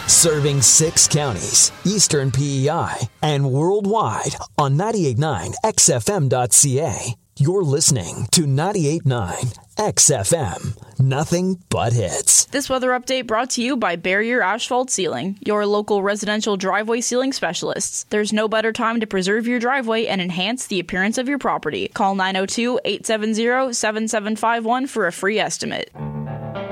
Serving 6 counties, Eastern PEI, and worldwide on 98.9 XFM.ca. You're listening to 98.9 XFM. Nothing but hits. This weather update brought to you by Barrier Asphalt Sealing, your local residential driveway sealing specialists. There's no better time to preserve your driveway and enhance the appearance of your property. Call 902-870-7751 for a free estimate.